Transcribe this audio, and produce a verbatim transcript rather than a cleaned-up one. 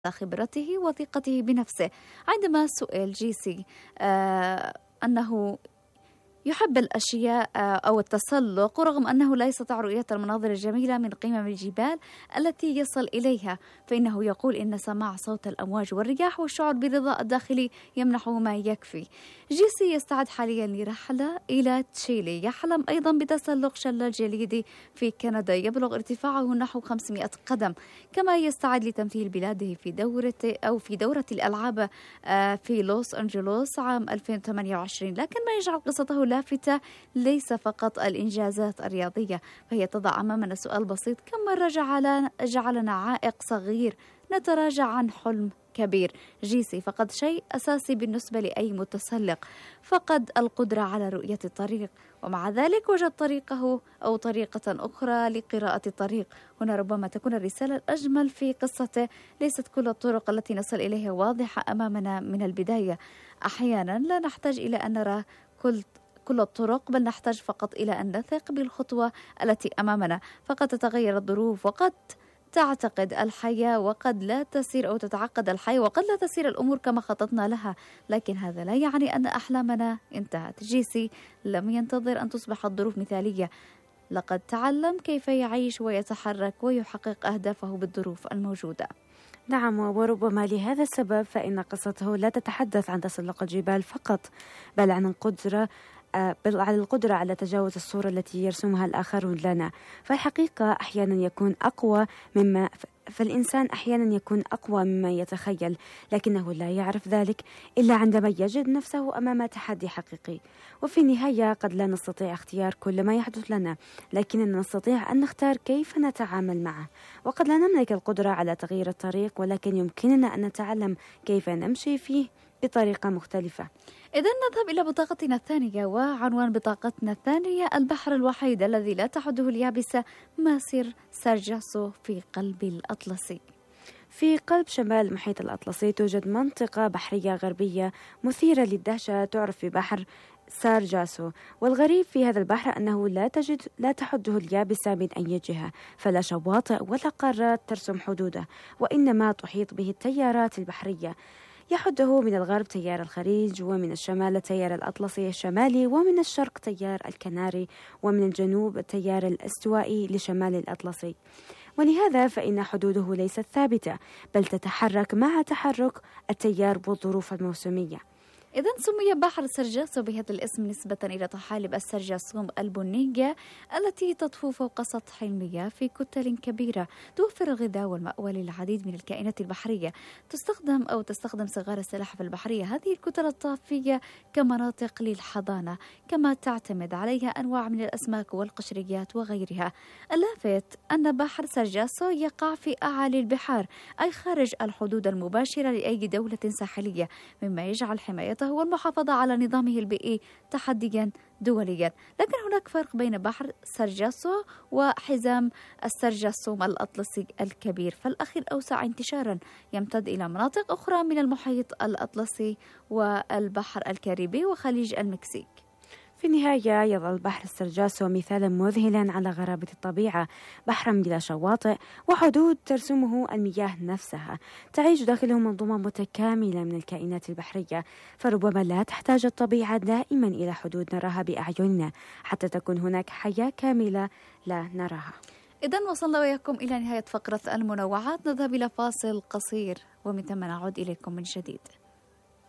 خبرته وثقته بنفسه. عندما سئل جيسي آه أنه يحب الأشياء أو التسلق، ورغم أنه لا يستطيع رؤية المناظر الجميلة من قمم الجبال التي يصل إليها، فإنه يقول إن سماع صوت الأمواج والرياح والشعور بالرضا الداخلي يمنحه ما يكفي. جيسي يستعد حاليا لرحلة إلى تشيلي، يحلم أيضا بتسلق شلال جليدي في كندا يبلغ ارتفاعه نحو خمسمائة قدم، كما يستعد لتمثيل بلاده في دورة أو في دورة الألعاب في لوس أنجلوس عام ألفين وثمانية وعشرين. لكن ما يجعل قصته لافتة ليس فقط الإنجازات الرياضية، فهي تضع أمامنا سؤال بسيط: كم مرة جعلنا, جعلنا عائق صغير نتراجع عن حلم كبير؟ جيسي فقد شيء أساسي بالنسبة لأي متسلق، فقد القدرة على رؤية الطريق، ومع ذلك وجد طريقه أو طريقة أخرى لقراءة الطريق. هنا ربما تكون الرسالة الأجمل في قصته: ليست كل الطرق التي نصل إليها واضحة أمامنا من البداية. أحيانا لا نحتاج إلى أن نرى كل كل الطرق، بل نحتاج فقط إلى أن نثق بالخطوة التي أمامنا. فقد تتغير الظروف، وقد تعتقد الحياة، وقد لا تسير أو تتعقد الحياة، وقد لا تسير الأمور كما خططنا لها، لكن هذا لا يعني أن أحلامنا انتهت. جيسي لم ينتظر أن تصبح الظروف مثالية، لقد تعلم كيف يعيش ويتحرك ويحقق أهدافه بالظروف الموجودة. نعم، وربما لهذا السبب فإن قصته لا تتحدث عن تسلق الجبال فقط، بل عن القدرة بل على القدرة على تجاوز الصورة التي يرسمها الآخرون لنا. فالحقيقة أحيانا يكون أقوى مما فالإنسان أحيانا يكون أقوى مما يتخيل، لكنه لا يعرف ذلك إلا عندما يجد نفسه أمام تحدي حقيقي. وفي النهاية قد لا نستطيع اختيار كل ما يحدث لنا، لكننا نستطيع أن نختار كيف نتعامل معه. وقد لا نملك القدرة على تغيير الطريق، ولكن يمكننا أن نتعلم كيف نمشي فيه بطريقة مختلفة. إذن نذهب إلى بطاقتنا الثانية، وعنوان بطاقتنا الثانية: البحر الوحيد الذي لا تحده اليابسة، ماسير سارجاسو في قلب الأطلسي. في قلب شمال المحيط الأطلسي توجد منطقة بحرية غربية مثيرة للدهشة تعرف ببحر سارجاسو. والغريب في هذا البحر أنه لا تجد لا تحده اليابسة من أي جهة، فلا شواطئ ولا قارات ترسم حدوده، وإنما تحيط به التيارات البحرية. يحده من الغرب تيار الخليج، ومن الشمال تيار الأطلسي الشمالي، ومن الشرق تيار الكناري، ومن الجنوب التيار الاستوائي لشمال الأطلسي. ولهذا فإن حدوده ليست ثابتة، بل تتحرك مع تحرك التيار والظروف الموسمية. إذن سمي بحر سارجاسو بهذا الاسم نسبة إلى طحالب السرجاسوم البنية التي تطفو فوق سطح المياه في كتل كبيرة، توفر الغذاء والمأوى للعديد من الكائنات البحرية. تستخدم أو تستخدم صغار السلاحف البحرية هذه الكتل الطافية كمناطق للحضانة، كما تعتمد عليها أنواع من الأسماك والقشريات وغيرها. اللافت أن بحر سارجاسو يقع في أعالي البحار، أي خارج الحدود المباشرة لأي دولة ساحلية، مما يجعل حمايته والمحافظة على نظامه البيئي تحديا دوليا. لكن هناك فرق بين بحر سارجاسو وحزام السرجاسوم الأطلسي الكبير، فالأخير أوسع انتشارا، يمتد إلى مناطق أخرى من المحيط الأطلسي والبحر الكاريبي وخليج المكسيك. في النهاية يظل بحر السرجاسو مثالا مذهلا على غرابة الطبيعة، بحرا بلا شواطئ وحدود ترسمه المياه نفسها. تعيش داخله منظومة متكاملة من الكائنات البحرية، فربما لا تحتاج الطبيعة دائما إلى حدود نراها بأعيننا حتى تكون هناك حياة كاملة لا نراها. إذن وصلنا وياكم إلى نهاية فقرة المنوعات، نذهب إلى فاصل قصير ومن ثم نعود إليكم من جديد.